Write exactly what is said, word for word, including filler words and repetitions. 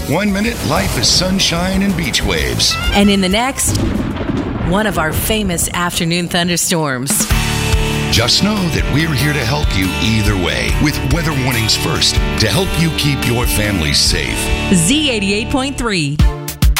One minute, life is sunshine and beach waves. And in the next, one of our famous afternoon thunderstorms. Just know that we're here to help you either way with Weather Warnings First to help you keep your family safe. Z eighty-eight point three.